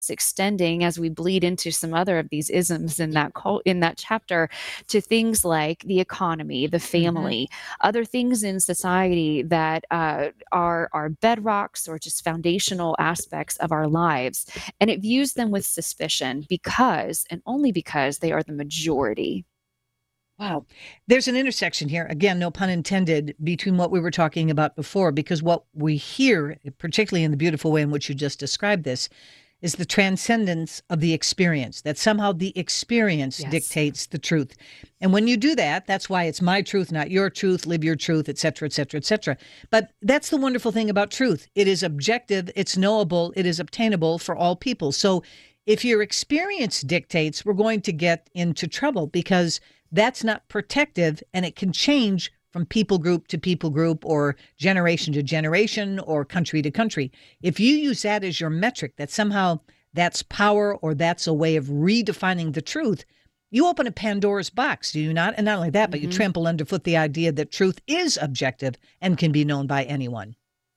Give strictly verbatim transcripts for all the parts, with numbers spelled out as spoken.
extending as we bleed into some other of these isms in that cult, in that chapter, to things like the economy, the Mm-hmm. family, other things in society that uh, are are bedrocks or just foundational aspects of our lives, and it views them with suspicion because and only because they are the majority. Wow. There's an intersection here, again, no pun intended, between what we were talking about before, because what we hear, particularly in the beautiful way in which you just described this, is the transcendence of the experience, that somehow the experience Yes. dictates the truth. And when you do that, that's why it's my truth, not your truth, live your truth, et cetera, et cetera, et cetera. But that's the wonderful thing about truth. It is objective, it's knowable, it is obtainable for all people. So if your experience dictates, we're going to get into trouble because that's not protective and it can change from people group to people group or generation to generation or country to country. If you use that as your metric, that somehow that's power or that's a way of redefining the truth, you open a Pandora's box, do you not? And not only that, but you Hmm. trample underfoot the idea that truth is objective and can be known by anyone.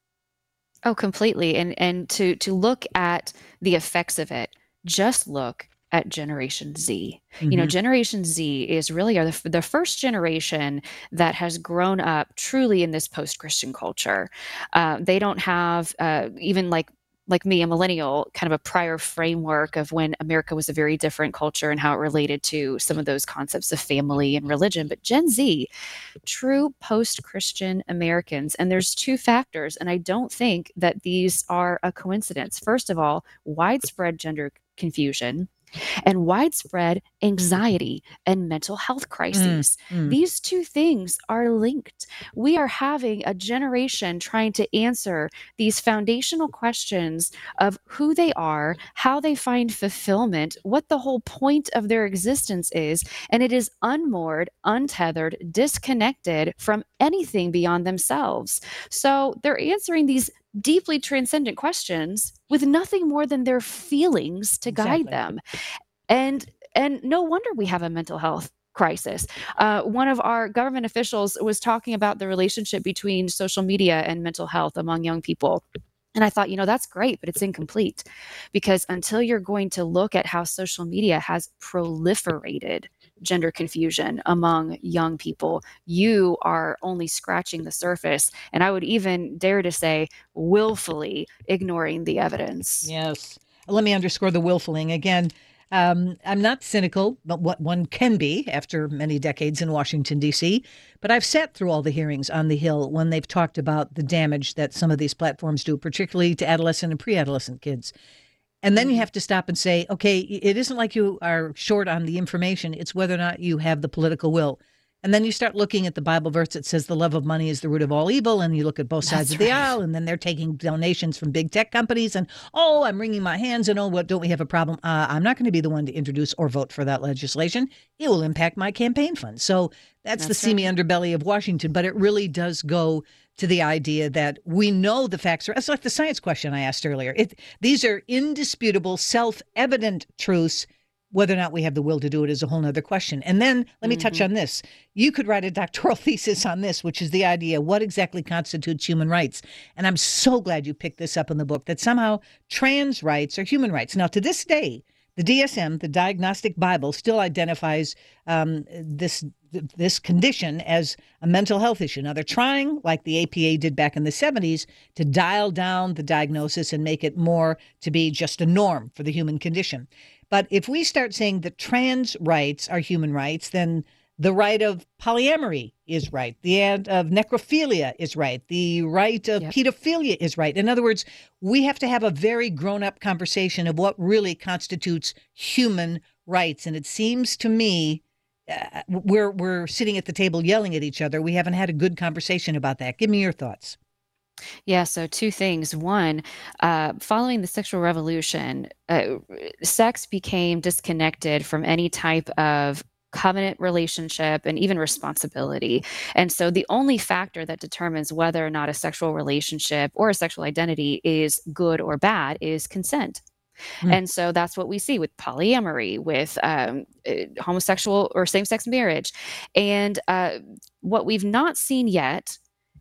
Oh, completely. And and to to look at the effects of it, just look at Generation Z. You know, Mm-hmm. Generation Z is really are the, the first generation that has grown up truly in this post-Christian culture. Uh, they don't have uh, even like like me, a millennial, kind of a prior framework of when America was a very different culture and how it related to some of those concepts of family and religion. But Gen Z, true post-Christian Americans. And there's two factors, and I don't think that these are a coincidence. First of all, widespread gender confusion and widespread anxiety and mental health Mm, crises. mm. These two things are linked. We are having a generation trying to answer these foundational questions of who they are, how they find fulfillment, what the whole point of their existence is, and it is unmoored, untethered, disconnected from anything beyond themselves. So they're answering these deeply transcendent questions with nothing more than their feelings to guide Exactly. them. And and no wonder we have a mental health crisis. Uh, one of our government officials was talking about the relationship between social media and mental health among young people. And I thought, you know, that's great, but it's incomplete because until you're going to look at how social media has proliferated gender confusion among young people, you are only scratching the surface. And I would even dare to say, willfully ignoring the evidence. Yes. Let me underscore the willfulling again. Um, I'm not cynical, but what one can be after many decades in Washington, D C. But I've sat through all the hearings on the Hill when they've talked about the damage that some of these platforms do, particularly to adolescent and pre adolescent kids. And then you Mhm. have to stop and say, okay, it isn't like you are short on the information, it's whether or not you have the political will. And then you start looking at the Bible verse that says the love of money is the root of all evil. And you look at both sides of That's the right. aisle, and then they're taking donations from big tech companies. And, oh, I'm wringing my hands. And, oh, what, don't we have a problem? Uh, I'm not going to be the one to introduce or vote for that legislation. It will impact my campaign funds. So that's the That's seamy right. underbelly of Washington. But it really does go to the idea that we know the facts are. It's like the science question I asked earlier. It, these are indisputable, self evident truths. Whether or not we have the will to do it is a whole nother question. And then let me touch Mhm. on this. You could write a doctoral thesis on this, which is the idea what exactly constitutes human rights. And I'm so glad you picked this up in the book that somehow trans rights are human rights. Now, to this day, the D S M, the Diagnostic Bible, still identifies um, this this condition as a mental health issue. Now, they're trying, like the A P A did back in the seventies, to dial down the diagnosis and make it more to be just a norm for the human condition. But if we start saying that trans rights are human rights, then the right of polyamory is right. The end of necrophilia is right. The right of Yep. pedophilia is right. In other words, we have to have a very grown up conversation of what really constitutes human rights. And it seems to me uh, we're we're sitting at the table yelling at each other. We haven't had a good conversation about that. Give me your thoughts. Yeah, so two things. One, uh, following the sexual revolution, uh, sex became disconnected from any type of covenant relationship and even responsibility. And so the only factor that determines whether or not a sexual relationship or a sexual identity is good or bad is consent. Mm. And so that's what we see with polyamory, with um, uh, homosexual or same sex marriage. And uh, what we've not seen yet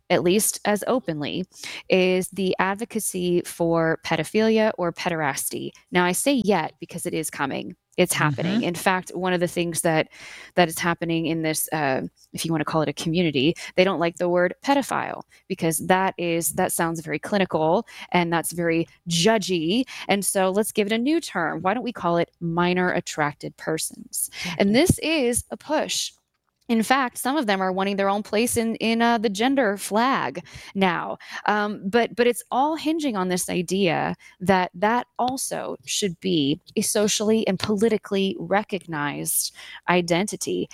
at least as openly, is the advocacy for pedophilia or pederasty. Now, I say yet because it is coming. It's happening. Mm-hmm. In fact, one of the things that that is happening in this, uh, if you want to call it a community, they don't like the word pedophile because that is that sounds very clinical and that's very judgy. And so let's give it a new term. Why don't we call it minor attracted persons? Exactly. And this is a push. In fact, some of them are wanting their own place in in uh, the gender flag now. Um, but but it's all hinging on this idea that that also should be a socially and politically recognized identity.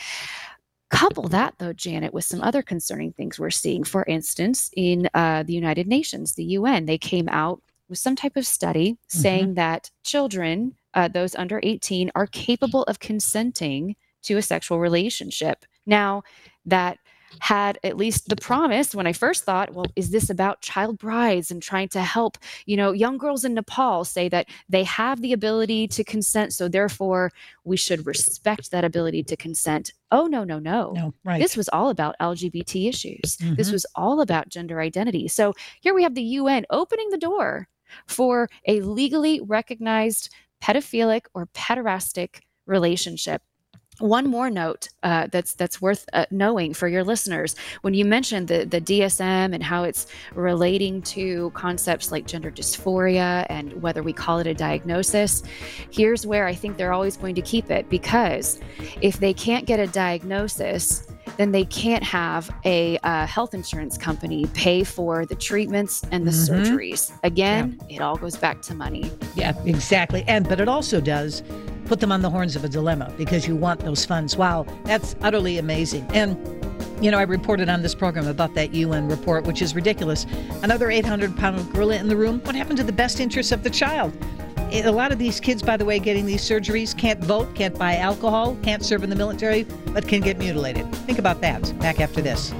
Couple that, though, Janet, with some other concerning things we're seeing. For instance, in uh, the United Nations, the U N, they came out with some type of study saying Mm-hmm. that children, uh, those under eighteen, are capable of consenting to a sexual relationship. Now, that had at least the promise when I first thought, well, is this about child brides and trying to help, you know, young girls in Nepal say that they have the ability to consent, so therefore we should respect that ability to consent. Oh, no, no, no. No, right. This was all about L G B T issues. Mm-hmm. This was all about gender identity. So here we have the U N opening the door for a legally recognized pedophilic or pederastic relationship. One more note uh, that's that's worth uh, knowing for your listeners. When you mentioned the, the D S M and how it's relating to concepts like gender dysphoria and whether we call it a diagnosis, here's where I think they're always going to keep it, because if they can't get a diagnosis, then they can't have a uh, health insurance company pay for the treatments and the Mm-hmm. surgeries. Again, yeah. It all goes back to money. Yeah, exactly. And but it also does put them on the horns of a dilemma because you want those funds. Wow, that's utterly amazing. And, you know, I reported on this program about that U N report, which is ridiculous. Another eight hundred pound gorilla in the room. What happened to the best interests of the child? A lot of these kids, by the way, getting these surgeries can't vote, can't buy alcohol, can't serve in the military, but can get mutilated. Think about that. Back after this.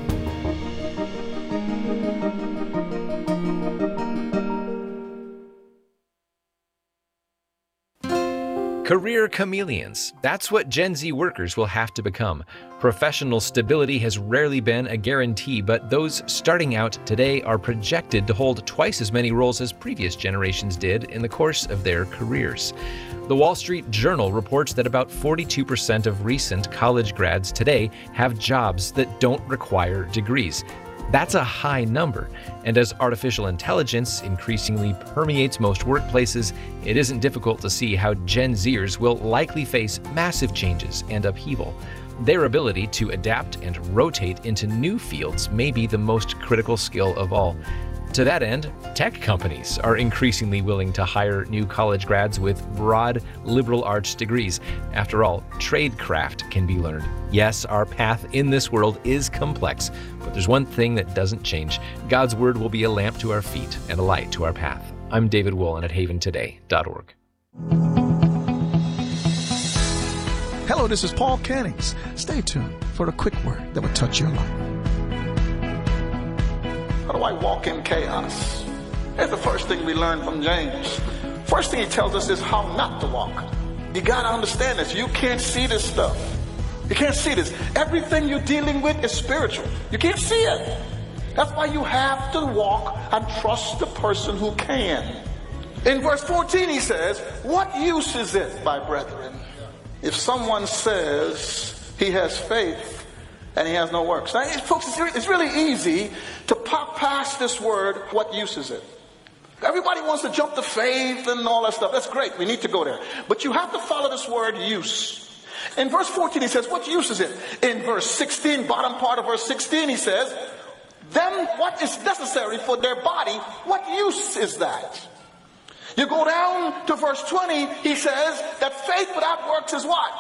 Career chameleons. That's what Gen Z workers will have to become. Professional stability has rarely been a guarantee, but those starting out today are projected to hold twice as many roles as previous generations did in the course of their careers. The Wall Street Journal reports that about forty-two percent of recent college grads today have jobs that don't require degrees. That's a high number, and as artificial intelligence increasingly permeates most workplaces, it isn't difficult to see how Gen Zers will likely face massive changes and upheaval. Their ability to adapt and rotate into new fields may be the most critical skill of all. To that end, tech companies are increasingly willing to hire new college grads with broad liberal arts degrees. After all, tradecraft can be learned. Yes, our path in this world is complex, but there's one thing that doesn't change. God's word will be a lamp to our feet and a light to our path. I'm David Woolen at haven today dot org. Hello, this is Paul Cannings. Stay tuned for a quick word that will touch your life. How do I walk in chaos? Here's the first thing we learn from James. First thing he tells us is how not to walk. You got to understand this. You can't see this stuff. You can't see this. Everything you're dealing with is spiritual. You can't see it. That's why you have to walk and trust the person who can. In verse fourteen, he says, what use is it, my brethren, if someone says he has faith and he has no works? Now, folks, it's, re- it's really easy to pop past this word, what use is it? Everybody wants to jump to faith and all that stuff. That's great. We need to go there. But you have to follow this word use. In verse fourteen, he says, what use is it? In verse sixteen, bottom part of verse sixteen, he says, then what is necessary for their body, what use is that? You go down to verse twenty, he says that faith without works is what?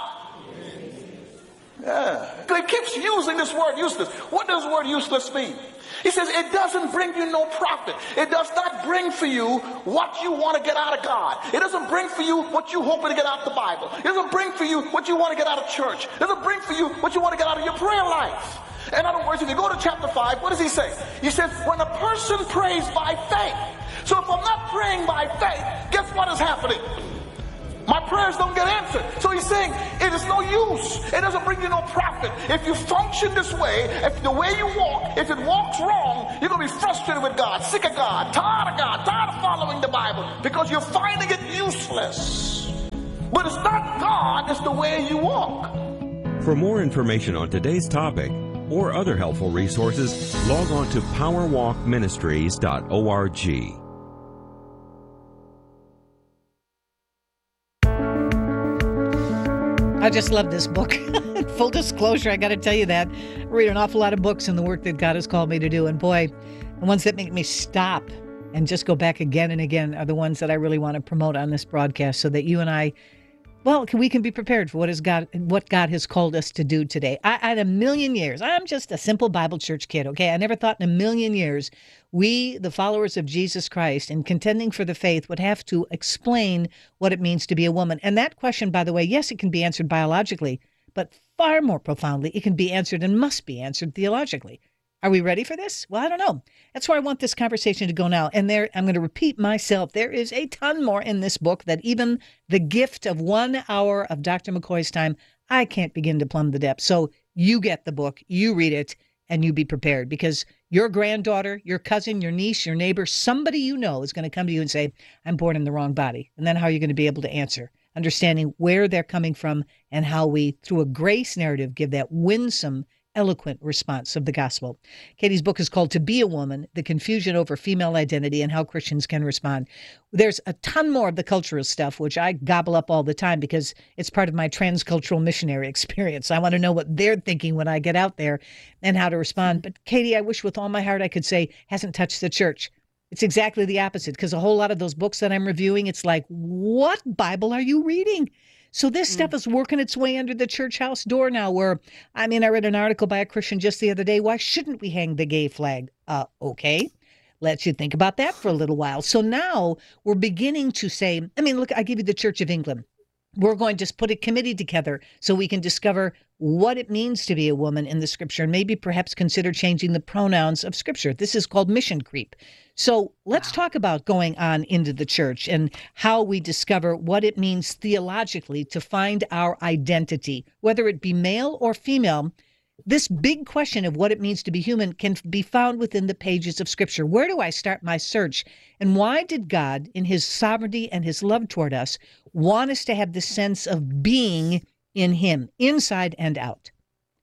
Yeah. He keeps using this word useless. What does the word useless mean? He says it doesn't bring you no profit. It does not bring for you what you want to get out of God. It doesn't bring for you what you're hoping to get out of the Bible. It doesn't bring for you what you want to get out of church. It doesn't bring for you what you want to get out of your prayer life. In other words, if you go to chapter five, what does he say? He says, when a person prays by faith. So if I'm not praying by faith, guess what is happening? My prayers don't get answered. So he's saying it is no use. It doesn't bring you no profit. If you function this way, if the way you walk, if it walks wrong, you're going to be frustrated with God, sick of God, tired of God, tired of following the Bible because you're finding it useless. But it's not God, it's the way you walk. For more information on today's topic or other helpful resources, log on to power walk ministries dot org. I just love this book. Full disclosure, I got to tell you that. I read an awful lot of books in the work that God has called me to do. And boy, the ones that make me stop and just go back again and again are the ones that I really want to promote on this broadcast so that you and I, well, we can be prepared for what is God, what God has called us to do today. I, I had a million years. I'm just a simple Bible church kid, okay? I never thought in a million years we, the followers of Jesus Christ, in contending for the faith, would have to explain what it means to be a woman. And that question, by the way, yes, it can be answered biologically, but far more profoundly, it can be answered and must be answered theologically. Are we ready for this? Well, I don't know. That's where I want this conversation to go now. And there, I'm going to repeat myself. There is a ton more in this book that even the gift of one hour of Doctor McCoy's time, I can't begin to plumb the depths. So you get the book, you read it, and you be prepared because your granddaughter, your cousin, your niece, your neighbor, somebody you know is going to come to you and say, I'm born in the wrong body. And then how are you going to be able to answer? Understanding where they're coming from and how we, through a grace narrative, give that winsome, eloquent response of the gospel. Katie's book is called To Be a Woman, The Confusion Over Female Identity and How Christians Can Respond. There's a ton more of the cultural stuff, which I gobble up all the time because it's part of my transcultural missionary experience. I want to know what they're thinking when I get out there and how to respond. But Katie, I wish with all my heart I could say, hasn't touched the church. It's exactly the opposite because a whole lot of those books that I'm reviewing, it's like, what Bible are you reading? So this mm. stuff is working its way under the church house door now where, I mean, I read an article by a Christian just the other day. Why shouldn't we hang the gay flag? Uh, okay. Let you think about that for a little while. So now we're beginning to say, I mean, look, I give you the Church of England. We're going to put a committee together so we can discover what it means to be a woman in the scripture and maybe perhaps consider changing the pronouns of scripture. This is called mission creep. So let's talk about going on into the church and how we discover what it means theologically to find our identity, whether it be male or female. This big question of what it means to be human can be found within the pages of Scripture. Where do I start my search? And why did God, in his sovereignty and his love toward us, want us to have the sense of being in him, inside and out?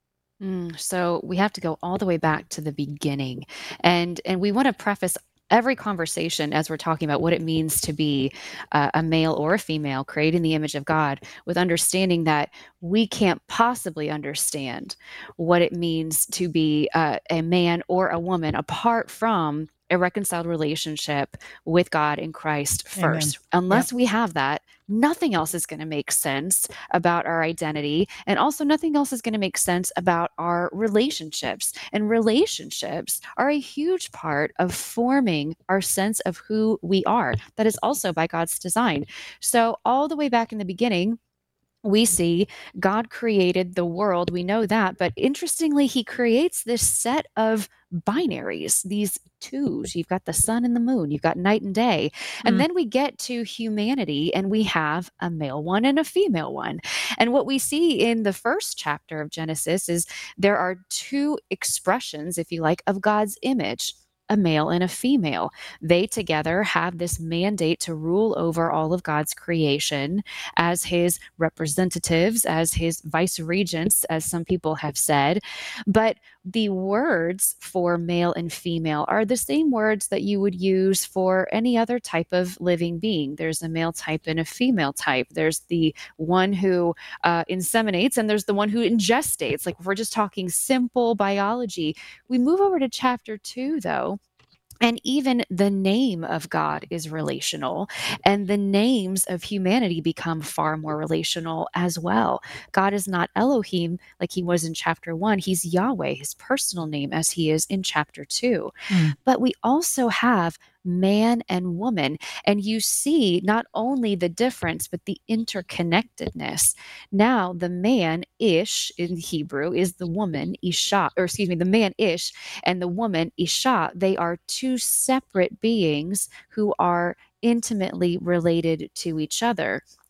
Mm, so we have to go all the way back to the beginning. And, and we want to preface every conversation as we're talking about what it means to be uh, a male or a female created in the image of God with understanding that we can't possibly understand what it means to be uh, a man or a woman apart from a reconciled relationship with God in Christ first. Amen. Unless yep. we have that, nothing else is going to make sense about our identity. And also nothing else is going to make sense about our relationships. And relationships are a huge part of forming our sense of who we are. That is also by God's design. So all the way back in the beginning, we see God created the world. We know that. But interestingly, he creates this set of binaries, these twos. You've got the sun and the moon. You've got night and day. And mm. then we get to humanity and we have a male one and a female one. And what we see in the first chapter of Genesis is there are two expressions, if you like, of God's image. A male and a female. They together have this mandate to rule over all of God's creation as his representatives, as his vice regents, as some people have said. But the words for male and female are the same words that you would use for any other type of living being. There's a male type and a female type. There's the one who uh, inseminates and there's the one who ingestates. Like if we're just talking simple biology. We move over to chapter two, though. And even the name of God is relational, and the names of humanity become far more relational as well. God is not Elohim like he was in chapter one. He's Yahweh, his personal name, as he is in chapter two. Mm. But we also have man and woman. And you see not only the difference, but the interconnectedness. Now, the man, Ish, in Hebrew, is the woman, Isha, or excuse me, the man, Ish, and the woman, Isha. They are two separate beings who are intimately related to each other.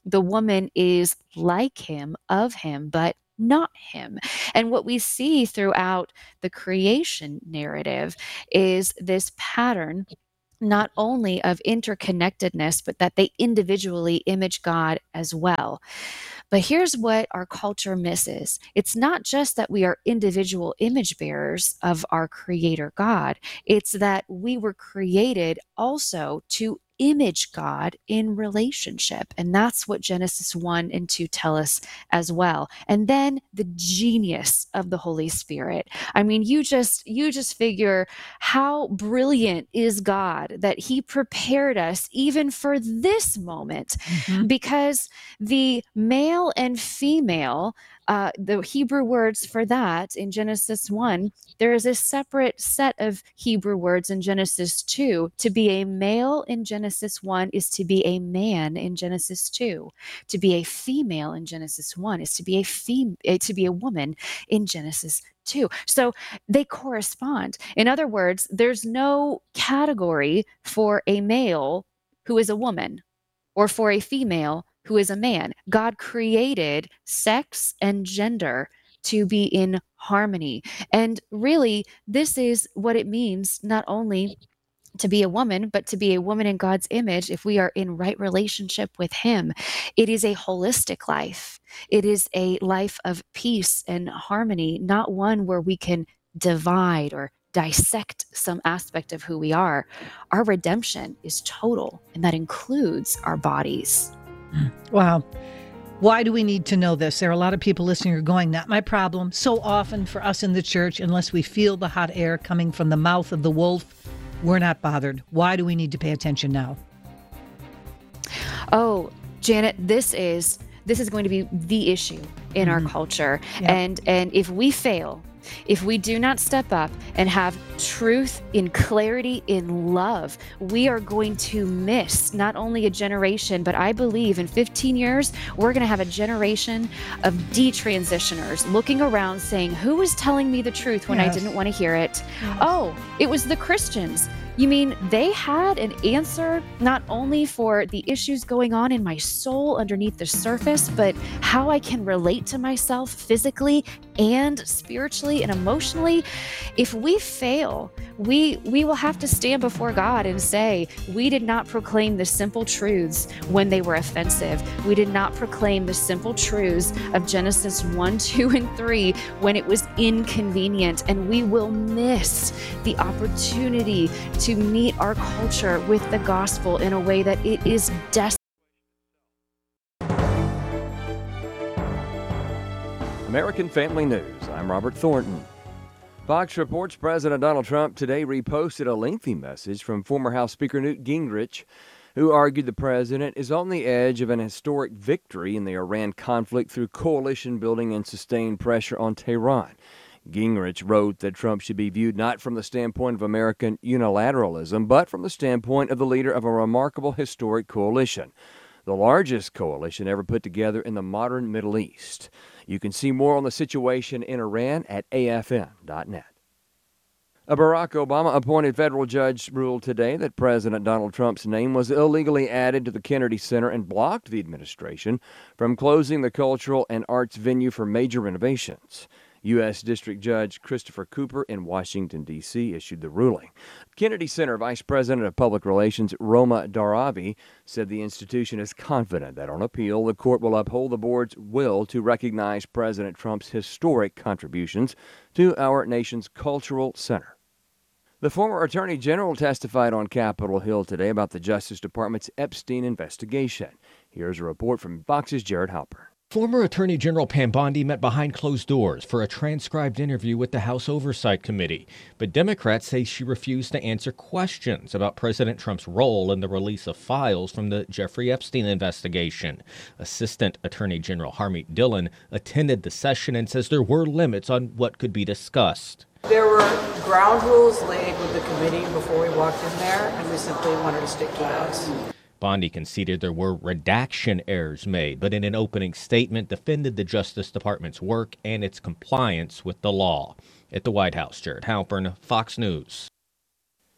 The woman is like him, of him, but not him. And what we see throughout the creation narrative is this pattern not only of interconnectedness, but that they individually image God as well. But here's what our culture misses. It's not just that we are individual image bearers of our Creator God, it's that we were created also to image God in relationship. And that's what Genesis one and two tell us as well. And then the genius of the Holy Spirit. I mean, you just you just figure how brilliant is God that he prepared us even for this moment, Mhm. because the male and female, uh, the Hebrew words for that in Genesis one, there is a separate set of Hebrew words in Genesis two. To be a male in Genesis one is to be a man in Genesis two. To be a female in Genesis one is to be a fem- eh, to be a woman in Genesis two. So they correspond. In other words, there's no category for a male who is a woman or for a female who is a man. God created sex and gender to be in harmony. And really, this is what it means not only to be a woman, but to be a woman in God's image if we are in right relationship with him. It is a holistic life. It is a life of peace and harmony, not one where we can divide or dissect some aspect of who we are. Our redemption is total, and that includes our bodies. Wow. Why do we need to know this? There are a lot of people listening who are going, not my problem. So often for us in the church, unless we feel the hot air coming from the mouth of the wolf, we're not bothered. Why do we need to pay attention now? Oh, Janet, this is this is going to be the issue in Mhm. our culture. Yep. And and if we fail, if we do not step up and have truth in clarity, in love, we are going to miss not only a generation, but I believe in fifteen years, we're going to have a generation of detransitioners looking around saying, who was telling me the truth when Yes. I didn't want to hear it? Yes. Oh, it was the Christians. You mean they had an answer not only for the issues going on in my soul underneath the surface, but how I can relate to myself physically and spiritually and emotionally? If we fail, we we will have to stand before God and say, we did not proclaim the simple truths when they were offensive. We did not proclaim the simple truths of Genesis one, two, and three when it was inconvenient, and we will miss the opportunity to meet our culture with the gospel in a way that it is desperate. American Family News. I'm Robert Thornton. Fox reports President Donald Trump today reposted a lengthy message from former House Speaker Newt Gingrich, who argued the president is on the edge of an historic victory in the Iran conflict through coalition building and sustained pressure on Tehran. Gingrich wrote that Trump should be viewed not from the standpoint of American unilateralism, but from the standpoint of the leader of a remarkable historic coalition, the largest coalition ever put together in the modern Middle East. You can see more on the situation in Iran at A F N dot net. A Barack Obama-appointed federal judge ruled today that President Donald Trump's name was illegally added to the Kennedy Center and blocked the administration from closing the cultural and arts venue for major renovations. U S. District Judge Christopher Cooper in Washington, D C issued the ruling. Kennedy Center Vice President of Public Relations Roma Daravi said the institution is confident that on appeal, the court will uphold the board's will to recognize President Trump's historic contributions to our nation's cultural center. The former Attorney General testified on Capitol Hill today about the Justice Department's Epstein investigation. Here's a report from Fox's Jared Halpern. Former Attorney General Pam Bondi met behind closed doors for a transcribed interview with the House Oversight Committee, but Democrats say she refused to answer questions about President Trump's role in the release of files from the Jeffrey Epstein investigation. Assistant Attorney General Harmeet Dillon attended the session and says there were limits on what could be discussed. There were ground rules laid with the committee before we walked in there, and we simply wanted to stick to those. Bondi conceded there were redaction errors made, but in an opening statement defended the Justice Department's work and its compliance with the law. At the White House, Jared Halpern, Fox News.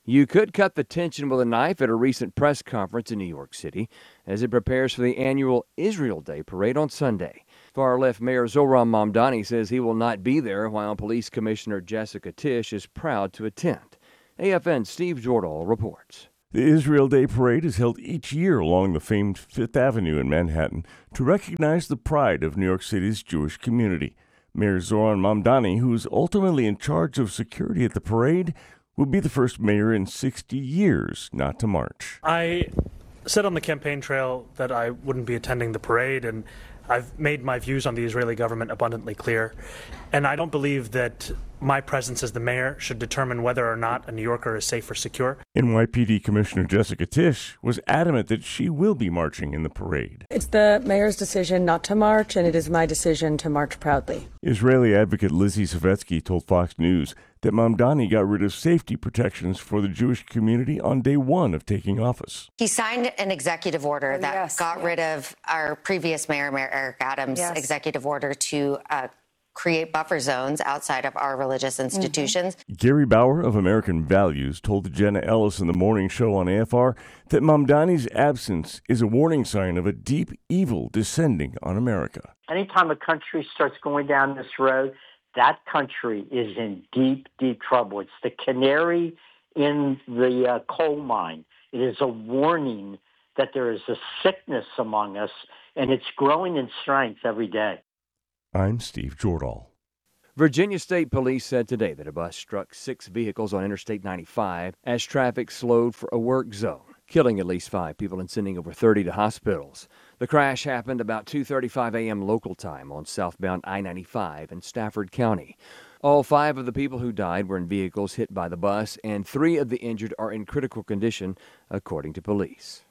You could cut the tension with a knife at a recent press conference in New York City as it prepares for the annual Israel Day parade on Sunday. Far-left Mayor Zohran Mamdani says he will not be there, while Police Commissioner Jessica Tisch is proud to attend. A F N's Steve Jordahl reports. The Israel Day Parade is held each year along the famed Fifth Avenue in Manhattan to recognize the pride of New York City's Jewish community. Mayor Zohran Mamdani, who's ultimately in charge of security at the parade, will be the first mayor in sixty years not to march. I said on the campaign trail that I wouldn't be attending the parade, and I've made my views on the Israeli government abundantly clear. And I don't believe that my presence as the mayor should determine whether or not a New Yorker is safe or secure. N Y P D Commissioner Jessica Tisch was adamant that she will be marching in the parade. It's the mayor's decision not to march, and it is my decision to march proudly. Israeli advocate Lizzie Savetsky told Fox News that Mamdani got rid of safety protections for the Jewish community on day one of taking office. He signed an executive order Oh, that yes, got yes. rid of our previous mayor, Mayor Eric Adams' Yes. executive order to uh, create buffer zones outside of our religious institutions. Mm-hmm. Gary Bauer of American Values told Jenna Ellis in the morning show on A F R that Mamdani's absence is a warning sign of a deep evil descending on America. Anytime a country starts going down this road, that country is in deep, deep trouble. It's the canary in the uh, coal mine. It is a warning that there is a sickness among us, and it's growing in strength every day. I'm Steve Jordahl. Virginia State Police said today that a bus struck six vehicles on Interstate ninety-five as traffic slowed for a work zone, killing at least five people and sending over thirty to hospitals. The crash happened about two thirty-five a.m. local time on southbound I ninety-five in Stafford County. All five of the people who died were in vehicles hit by the bus, and three of the injured are in critical condition, according to police.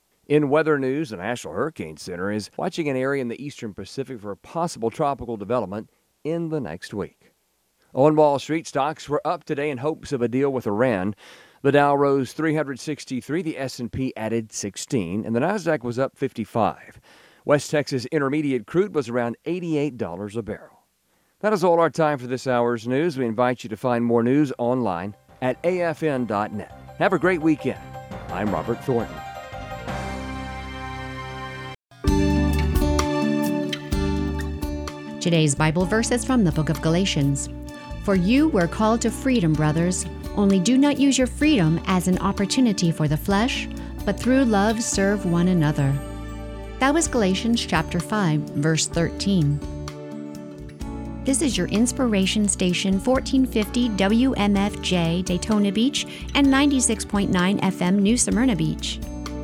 In weather news, the National Hurricane Center is watching an area in the eastern Pacific for possible tropical development in the next week. On Wall Street, stocks were up today in hopes of a deal with Iran. The Dow rose three hundred sixty-three, the S and P added sixteen, and the Nasdaq was up fifty-five. West Texas Intermediate crude was around eighty-eight dollars a barrel. That is all our time for this hour's news. We invite you to find more news online at A F N dot net. Have a great weekend. I'm Robert Thornton. Today's Bible verse is from the book of Galatians. For you were called to freedom, brothers. Only do not use your freedom as an opportunity for the flesh, but through love serve one another. That was Galatians chapter five, verse thirteen. This is your inspiration station, fourteen fifty W M F J Daytona Beach and ninety-six point nine F M New Smyrna Beach.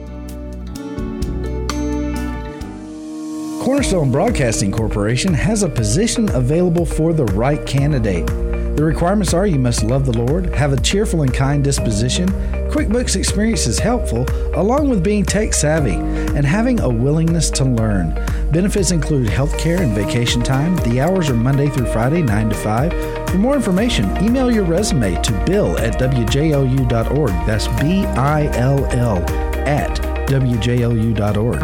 Cornerstone Broadcasting Corporation has a position available for the right candidate. The requirements are you must love the Lord, have a cheerful and kind disposition, QuickBooks experience is helpful, along with being tech savvy, and having a willingness to learn. Benefits include health care and vacation time. The hours are Monday through Friday, nine to five. For more information, email your resume to bill at W J O U dot org. That's B I L L at W J O U dot org.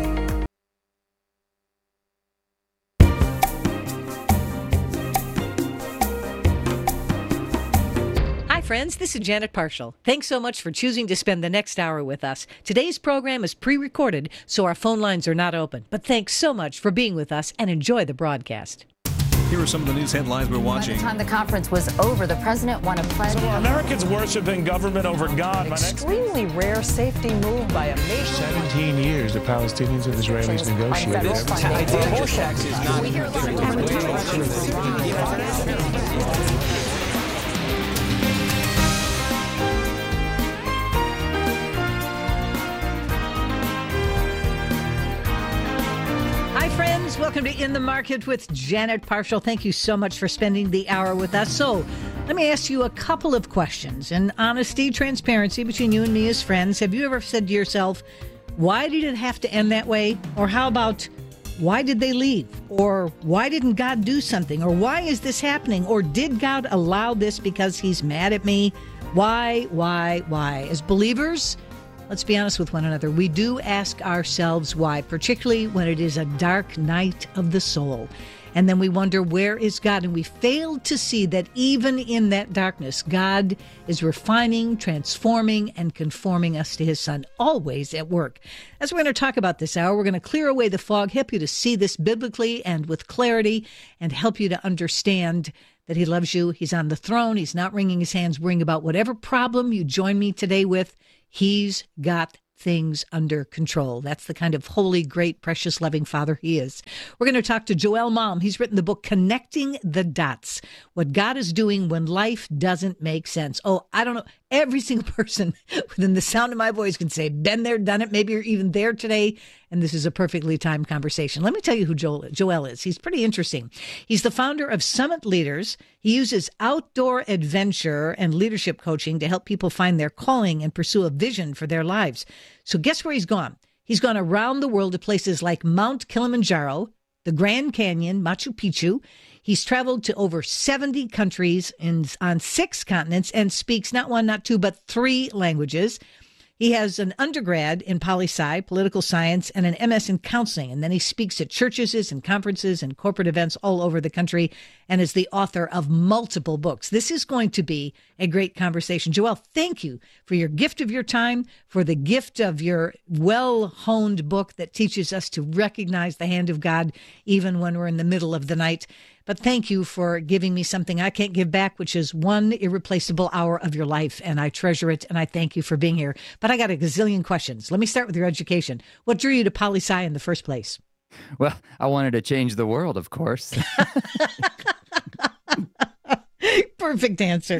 Friends, this is Janet Parshall. Thanks so much for choosing to spend the next hour with us. Today's program is pre-recorded, so our phone lines are not open. But thanks so much for being with us and enjoy the broadcast. Here are some of the news headlines we're watching. By the time the conference was over, the president won a pledge. So are Americans worshiping government over God? An extremely rare safety move by a nation. seventeen years the Palestinians and Israelis negotiated. Hi, friends. Welcome to In the Market with Janet Parshall. Thank you so much for spending the hour with us. So let me ask you a couple of questions. In honesty, transparency between you and me as friends, have you ever said to yourself, why did it have to end that way? Or how about, why did they leave? Or why didn't God do something? Or why is this happening? Or did God allow this because he's mad at me? Why, why, why? As believers, let's be honest with one another. We do ask ourselves why, particularly when it is a dark night of the soul. And then we wonder, where is God? And we fail to see that even in that darkness, God is refining, transforming, and conforming us to his Son, always at work. As we're going to talk about this hour, we're going to clear away the fog, help you to see this biblically and with clarity, and help you to understand that he loves you. He's on the throne. He's not wringing his hands, worrying about whatever problem you join me today with. He's got things under control. That's the kind of holy, great, precious, loving Father he is. We're going to talk to Joel Malm. He's written the book, Connecting the Dots, What God is Doing When Life Doesn't Make Sense. Oh, I don't know. Every single person within the sound of my voice can say, been there, done it. Maybe you're even there today. And this is a perfectly timed conversation. Let me tell you who Joel, Joel is. He's pretty interesting. He's the founder of Summit Leaders. He uses outdoor adventure and leadership coaching to help people find their calling and pursue a vision for their lives. So guess where he's gone? He's gone around the world to places like Mount Kilimanjaro, the Grand Canyon, Machu Picchu. He's traveled to over seventy countries in, on six continents and speaks not one, not two, but three languages. He has an undergrad in poli-sci, political science, and an M S in counseling. And then he speaks at churches and conferences and corporate events all over the country and is the author of multiple books. This is going to be a great conversation. Joel, thank you for your gift of your time, for the gift of your well-honed book that teaches us to recognize the hand of God even when we're in the middle of the night. But thank you for giving me something I can't give back, which is one irreplaceable hour of your life. And I treasure it. And I thank you for being here. But I got a gazillion questions. Let me start with your education. What drew you to poli-sci in the first place? Well, I wanted to change the world, of course. Perfect answer.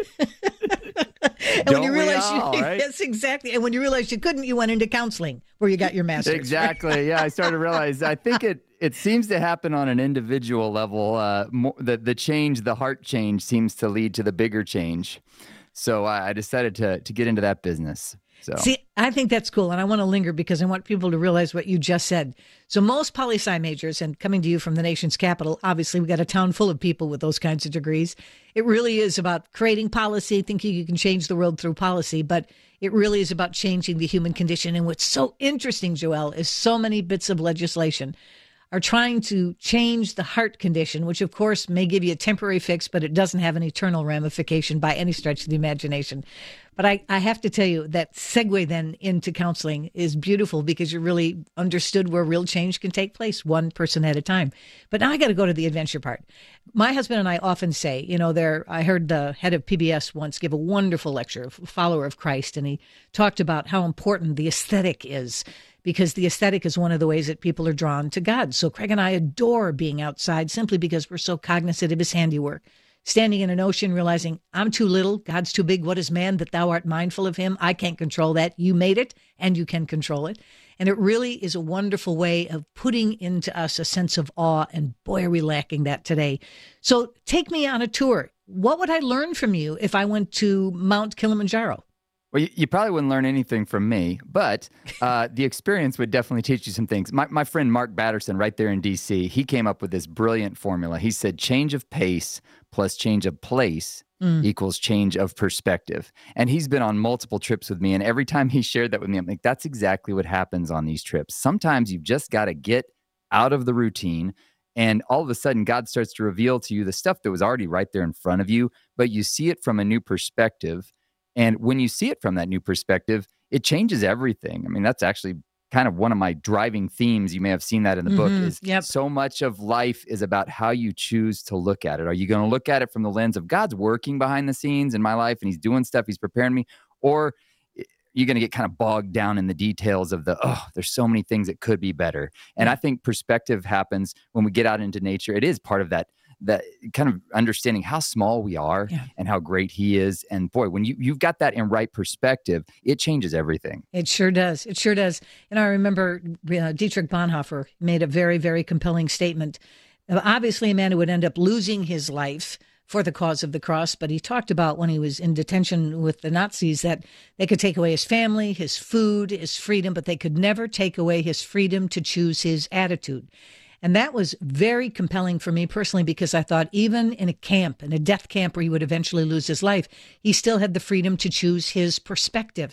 And Don't when you we realized all, you, right? yes, exactly. And when you realized you couldn't, you went into counseling where you got your master's. Exactly. Yeah, I started to realize. I think it it seems to happen on an individual level. Uh, more, the the change, the heart change, seems to lead to the bigger change. So I, I decided to to get into that business. So. See, I think that's cool. And I want to linger because I want people to realize what you just said. So most poli-sci majors, and coming to you from the nation's capital, obviously we got a town full of people with those kinds of degrees. It really is about creating policy, thinking you can change the world through policy, but it really is about changing the human condition. And what's so interesting, Joel, is so many bits of legislation are trying to change the heart condition, which of course may give you a temporary fix, but it doesn't have an eternal ramification by any stretch of the imagination. But I, I have to tell you that segue then into counseling is beautiful because you really understood where real change can take place, one person at a time. But now I got to go to the adventure part. My husband and I often say, you know, there, I heard the head of P B S once give a wonderful lecture, a follower of Christ, and he talked about how important the aesthetic is, because the aesthetic is one of the ways that people are drawn to God. So Craig and I adore being outside simply because we're so cognizant of his handiwork. Standing in an ocean, realizing I'm too little, God's too big. What is man that thou art mindful of him? I can't control that. You made it and you can control it. And it really is a wonderful way of putting into us a sense of awe. And boy, are we lacking that today. So take me on a tour. What would I learn from you if I went to Mount Kilimanjaro? Well, you, you probably wouldn't learn anything from me, but uh, the experience would definitely teach you some things. My, my friend Mark Batterson, right there in D C, he came up with this brilliant formula. He said change of pace plus change of place mm. equals change of perspective. And he's been on multiple trips with me, and every time he shared that with me, I'm like, that's exactly what happens on these trips. Sometimes you've just got to get out of the routine, and all of a sudden God starts to reveal to you the stuff that was already right there in front of you, but you see it from a new perspective. And when you see it from that new perspective, it changes everything. I mean, that's actually kind of one of my driving themes. You may have seen that in the mm-hmm. book, is yep. so much of life is about how you choose to look at it. Are you going to look at it from the lens of God's working behind the scenes in my life and he's doing stuff, he's preparing me? Or you're going to get kind of bogged down in the details of the, oh, there's so many things that could be better. And I think perspective happens when we get out into nature. It is part of that that kind of understanding how small we are yeah. and how great he is. And boy, when you, you've got that in right perspective, it changes everything. It sure does. It sure does. And I remember uh, Dietrich Bonhoeffer made a very, very compelling statement. Obviously, a man who would end up losing his life for the cause of the cross, but he talked about when he was in detention with the Nazis that they could take away his family, his food, his freedom, but they could never take away his freedom to choose his attitude. And that was very compelling for me personally, because I thought even in a camp, in a death camp where he would eventually lose his life, he still had the freedom to choose his perspective.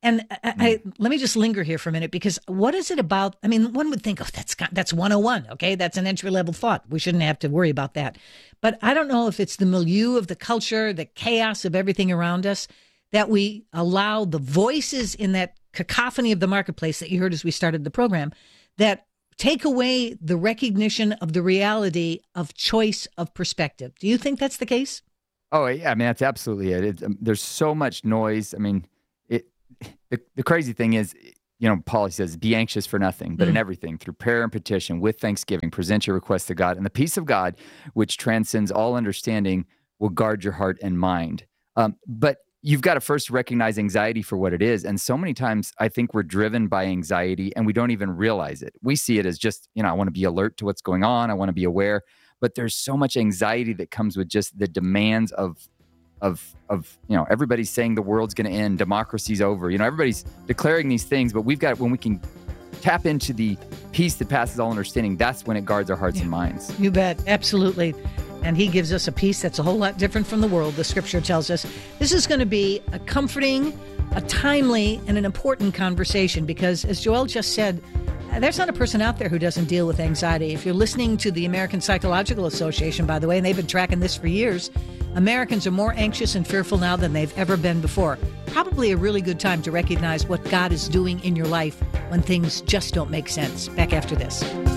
And I, I, let me just linger here for a minute, because what is it about? I mean, one would think, oh, that's that's one oh one. Okay, that's an entry level thought. We shouldn't have to worry about that. But I don't know if it's the milieu of the culture, the chaos of everything around us, that we allow the voices in that cacophony of the marketplace that you heard as we started the program, that take away the recognition of the reality of choice of perspective. Do you think that's the case? Oh, yeah. I mean, that's absolutely it. It's, um, there's so much noise. I mean, it. The, the crazy thing is, you know, Paul says, be anxious for nothing, but mm. in everything, through prayer and petition, with thanksgiving, present your requests to God. And the peace of God, which transcends all understanding, will guard your heart and mind. Um, but you've got to first recognize anxiety for what it is. And so many times I think we're driven by anxiety and we don't even realize it. We see it as just, you know, I want to be alert to what's going on. I want to be aware. But there's so much anxiety that comes with just the demands of Of, of, you know, everybody's saying the world's going to end, democracy's over. You know, everybody's declaring these things, but we've got, when we can tap into the peace that passes all understanding, that's when it guards our hearts yeah. and minds. You bet. Absolutely. And he gives us a peace that's a whole lot different from the world, the scripture tells us. This is going to be a comforting, a timely, and an important conversation, because as Joel just said, there's not a person out there who doesn't deal with anxiety. If you're listening to the American Psychological Association, by the way, and they've been tracking this for years, Americans are more anxious and fearful now than they've ever been before. Probably a really good time to recognize what God is doing in your life when things just don't make sense. Back after this.